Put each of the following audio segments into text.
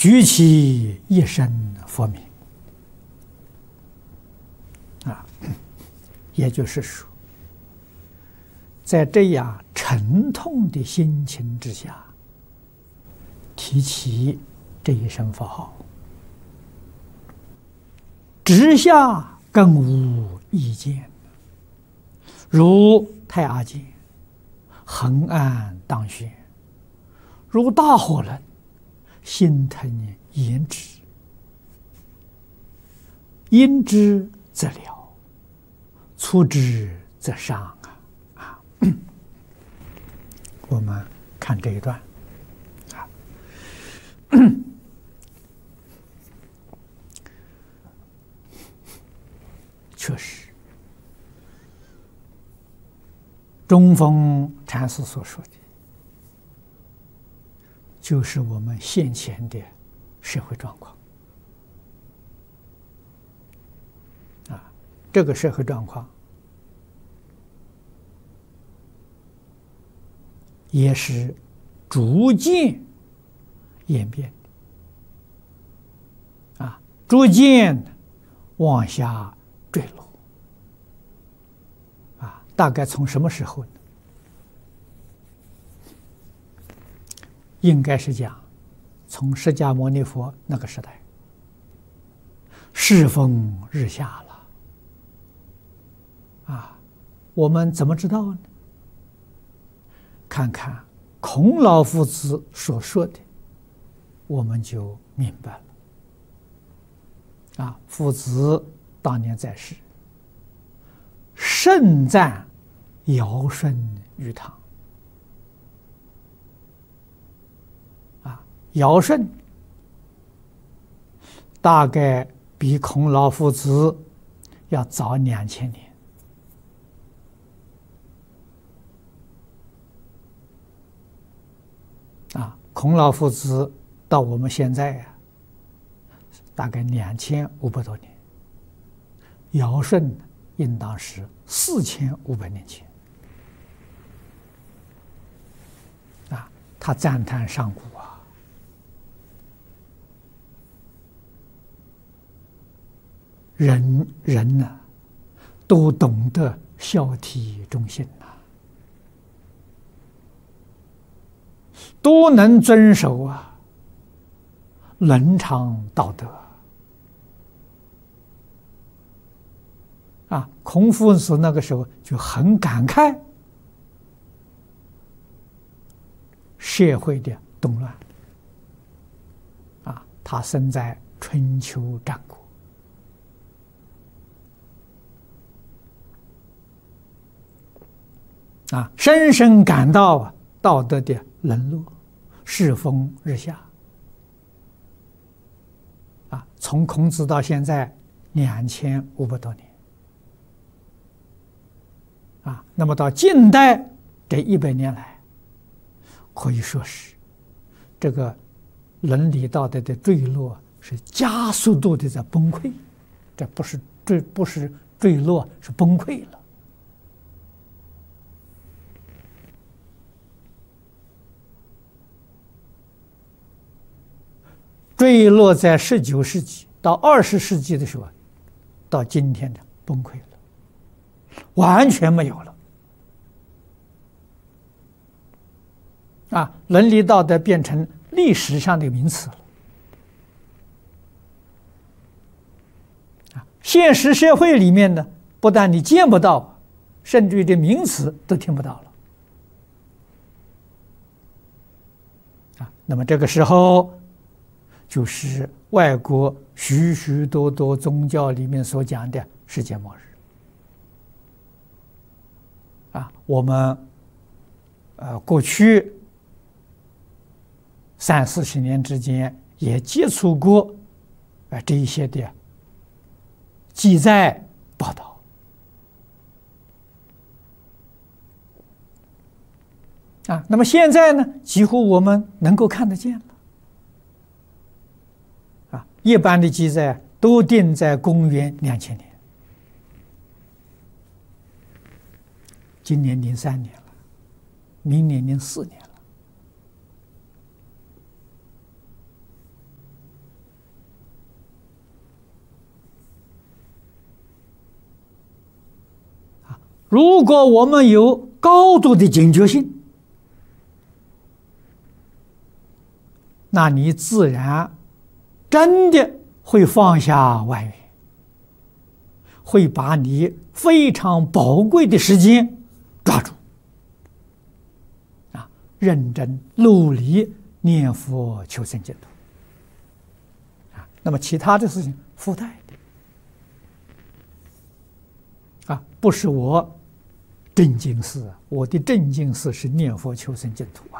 举起一身佛名啊，也就是说，在这样沉痛的心情之下，提起这一声佛号，直下更无意见，如太阿经，恒安当宣，如大火轮，心腾言之，因之则了，触之则伤啊！我们看这一段啊，确实，中峰禅师所说的，就是我们现前的社会状况啊。这个社会状况也是逐渐演变的啊，逐渐往下坠落啊。大概从什么时候呢？应该是讲从释迦牟尼佛那个时代，世风日下了啊。我们怎么知道呢？看看孔老夫子所说的，我们就明白了啊。夫子当年在世，盛赞尧舜禹汤啊，尧舜大概比孔老夫子要早2000年啊。孔老夫子到我们现在呀，大概2500多年，尧舜应当是4500年前啊。他赞叹上古啊，人呢都懂得孝悌忠信呐，都能遵守啊伦常道德啊。孔夫子那个时候就很感慨社会的动乱啊。他生在春秋战国啊，深深感到道德的沦落，世风日下啊。从孔子到现在2500多年啊，那么到近代这100年来，可以说是这个伦理道德的坠落是加速度的在崩溃，这不是坠落，是崩溃了。坠落在19世纪到20世纪的时候，到今天的崩溃了，完全没有了啊！伦理道德变成历史上的名词了啊！现实社会里面呢，不但你见不到，甚至于这名词都听不到了啊！那么这个时候，就是外国许许多多宗教里面所讲的世界末日啊。我们过去30-40年之间也接触过这一些的记载报道啊。那么现在呢，几乎我们能够看得见了。一般的记载都定在公元2000年，今年03年了，明年04年了如果我们有高度的警觉性，那你自然真的会放下外缘，会把你非常宝贵的时间抓住，认真努力念佛求生净土。那么其他的事情附带的，不是我正经事，我的正经事是念佛求生净土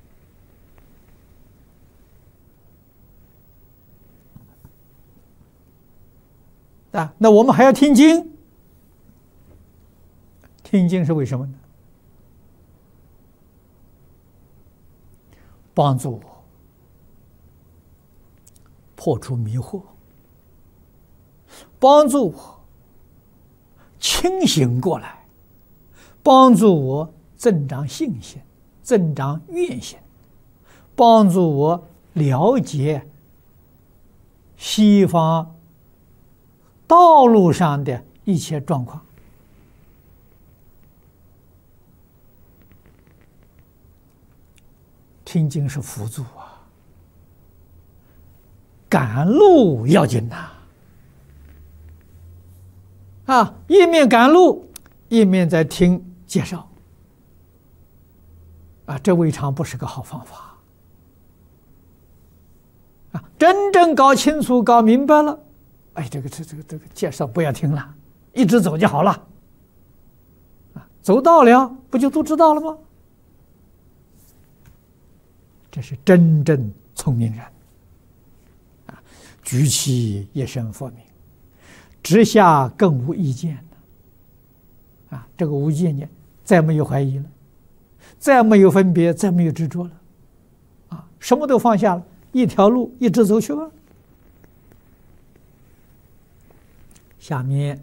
那我们还要听经，听经是为什么呢？帮助我破除迷惑，帮助我清醒过来，帮助我增长信心，增长愿心，帮助我了解西方道路上的一切状况。听经是辅助赶路要紧一面赶路，一面在听介绍这未尝不是个好方法真正搞清楚、搞明白了，这个介绍不要听了，一直走就好了走到了不就都知道了吗？这是真正聪明人举起一身佛名，直下更无意见这个无见念再没有怀疑了，再没有分别，再没有执着了什么都放下了，一条路一直走去吧。下面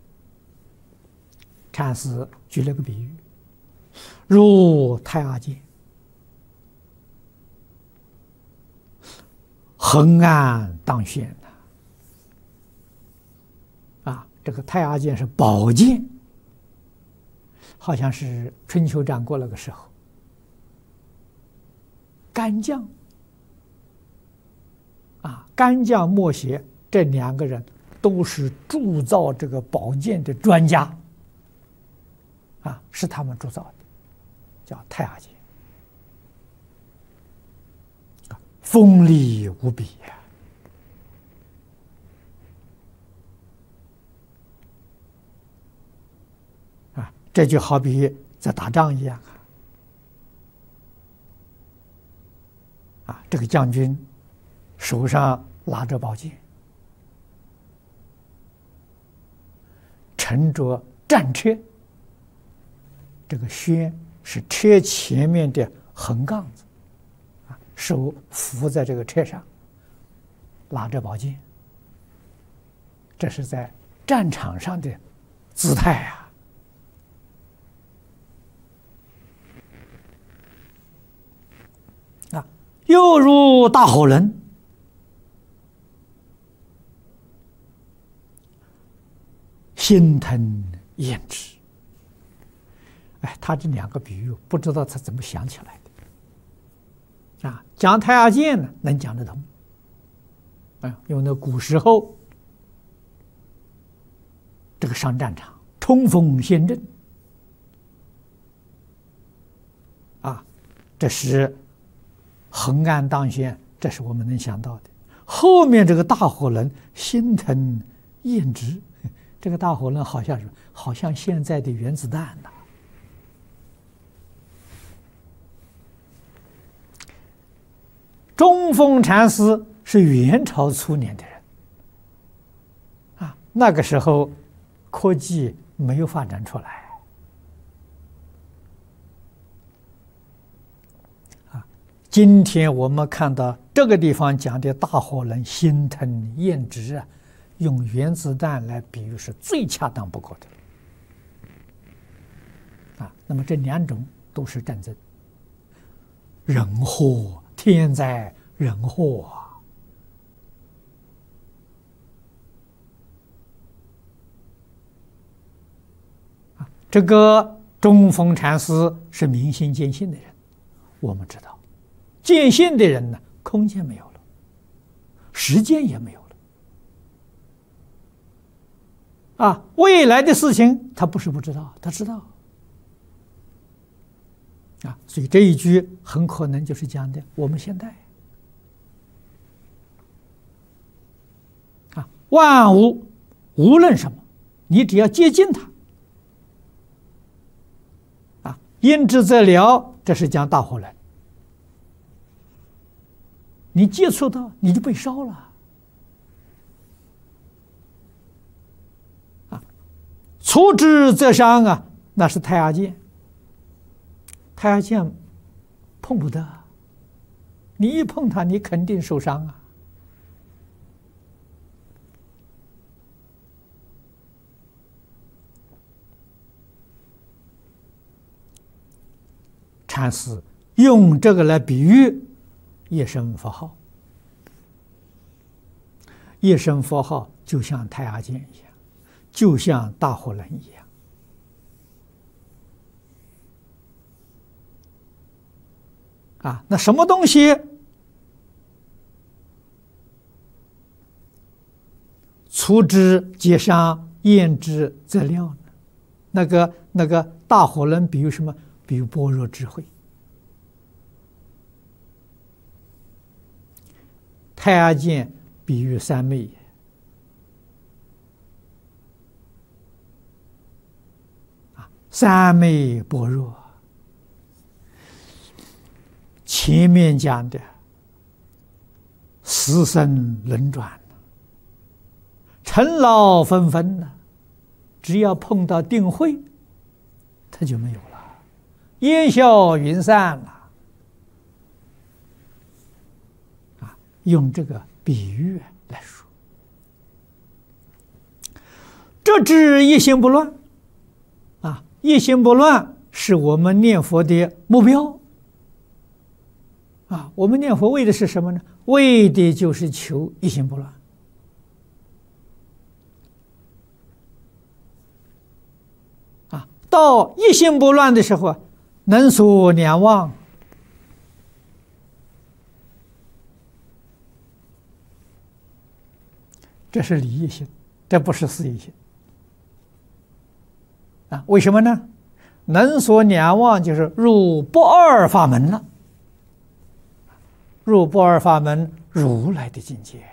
禅师举了个比喻，如太阿剑，横按当轩这个太阿剑是宝剑，好像是春秋战国那个时候，干将干将莫邪这两个人都是铸造这个宝剑的专家是他们铸造的，叫太阿剑，锋利无比这就好比在打仗一样这个将军手上拿着宝剑，乘着战车，这个轩是车前面的横杠子手扶在这个车上，拿着宝剑，这是在战场上的姿态又如大火轮，心腾焉知。他这两个比喻不知道他怎么想起来的讲太阿剑呢，能讲得通因为那古时候这个上战场冲锋陷阵这是横按当轩，这是我们能想到的。后面这个大火轮心腾焉知，这个大火轮好像现在的原子弹中峰禅师是元朝初年的人那个时候科技没有发展出来今天我们看到这个地方讲的大火轮心腾焉知用原子弹来比喻是最恰当不过的那么这两种都是战争，人祸天灾人祸这个中峰禅师是明心见性的人，我们知道，见性的人呢，空间没有了，时间也没有了，未来的事情他不是不知道，他知道，所以这一句很可能就是讲的我们现代，万物无论什么，你只要接近它，因之则了，这是讲大火轮。你接触到，你就被烧了。触之则伤那是太阳剑。太阳剑碰不得，你一碰它，你肯定受伤禅师用这个来比喻一声佛号，一声佛号就像太阳剑一样，就像大火轮一样。那什么东西触之即伤，厌之则了呢？那个大火轮比喻什么？比喻般若智慧。太阳剑比喻三昧也。三昧般若，前面讲的死生轮转，尘劳纷纷呢，只要碰到定慧，它就没有了，烟消云散了。用这个比喻来说，这知一心不乱一心不乱是我们念佛的目标我们念佛为的是什么呢？为的就是求一心不乱到一心不乱的时候能所两忘，这是理一心，这不是事一心为什么呢？能所两忘就是入不二法门了，入不二法门，如来的境界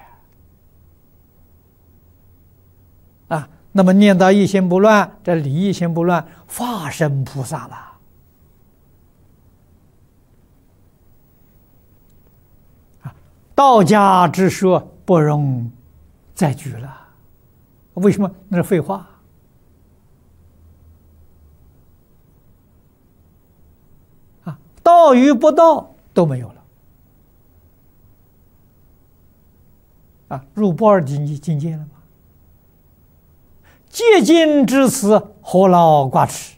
那么念到一心不乱，这理一心不乱，化身菩萨了道家之说不容再举了，为什么？那是废话道与不道都没有了入不二境界了吗？戒禁至此，何劳挂齿？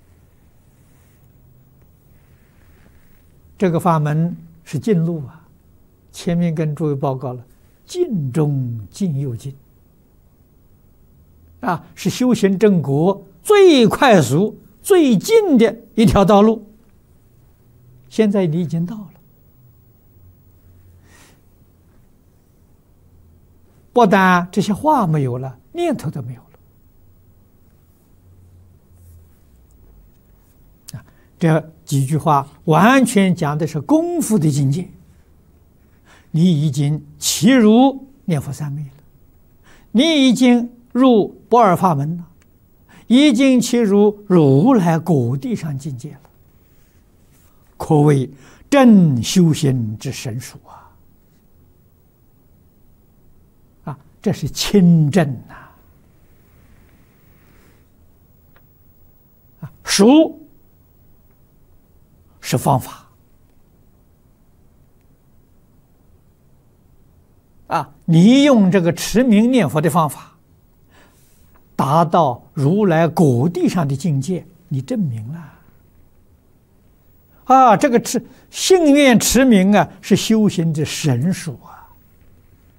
这个法门是近路前面跟诸位报告了，近中近又近是修行正果最快速、最近的一条道路。现在你已经到了，不但这些话没有了，念头都没有了这几句话完全讲的是功夫的境界。你已经契入念佛三昧了，你已经入不二法门了，已经契入如来果地上境界了，可谓正修行之神属这是亲证属是方法你用这个持名念佛的方法达到如来果地上的境界，你证明了这个信愿持名是修行的神属